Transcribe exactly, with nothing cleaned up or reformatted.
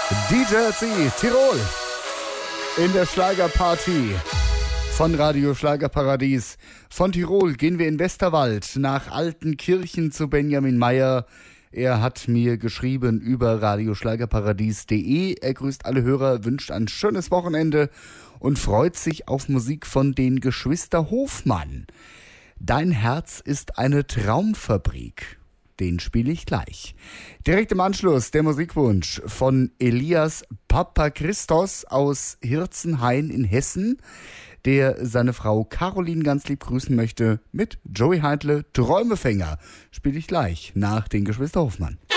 D J C Tirol in der Schlagerparty von Radio Schlagerparadies. Von Tirol gehen wir in Westerwald nach Altenkirchen zu Benjamin Meyer. Er hat mir geschrieben über radioschlagerparadies punkt de. Er grüßt alle Hörer, wünscht ein schönes Wochenende und freut sich auf Musik von den Geschwister Hofmann. Dein Herz ist eine Traumfabrik. Den spiele ich gleich. Direkt im Anschluss der Musikwunsch von Elias Papa Christos aus Hirzenhain in Hessen, der seine Frau Caroline ganz lieb grüßen möchte mit Joey Heidle, Träumefänger. Spiele ich gleich nach den Geschwister Hofmann.